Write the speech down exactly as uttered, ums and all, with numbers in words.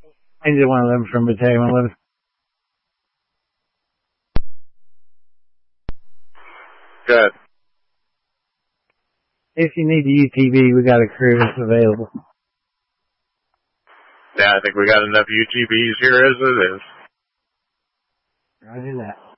Either one of them from Battalion eleven. Good. If you need the U T V, we got a crew that's available. Yeah, I think we got enough U T Vs here as it is. Roger that.